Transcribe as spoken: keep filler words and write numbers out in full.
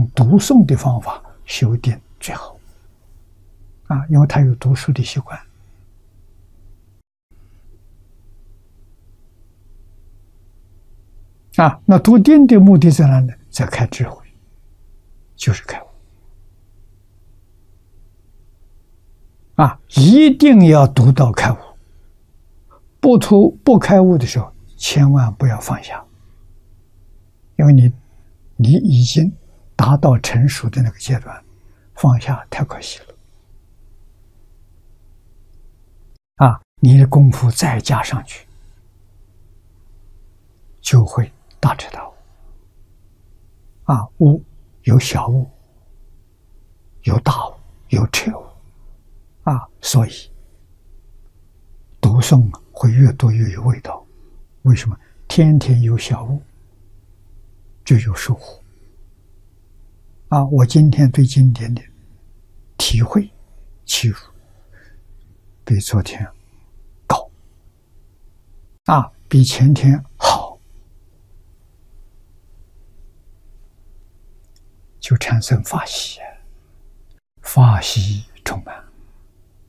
用读诵的方法修定最好啊，因为他有读书的习惯啊。那读定的目的在哪呢？在开智慧，就是开悟啊！一定要读到开悟，不读不开悟的时候，千万不要放下，因为你你已经达到成熟的那个阶段，放下太可惜了啊！你的功夫再加上去，就会大彻大悟啊！悟有小悟，有大悟，有彻悟啊！所以读诵会越多越有味道。为什么？天天有小悟，就有收获啊！我今天对经典的体会契入比昨天高啊，比前天好，就产生法喜，法喜充满。